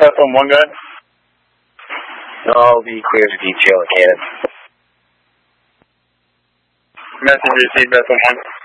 FM1 good? No, be clear to detail again. Message received, FM1.